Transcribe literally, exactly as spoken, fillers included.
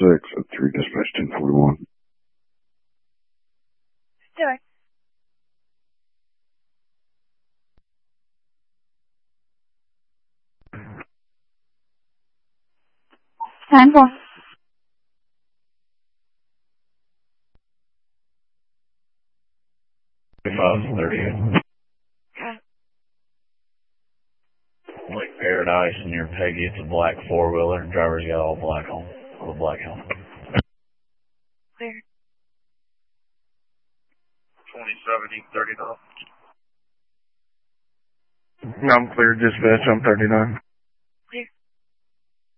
six at three dispatch ten forty-one. Stewart. Time for. five thirty. Like Paradise and your Peggy, it's a black four-wheeler. Driver's got all black on, with a black helmet. Clear. twenty-seven, thirty-nine. I'm clear, dispatch. I'm thirty-nine.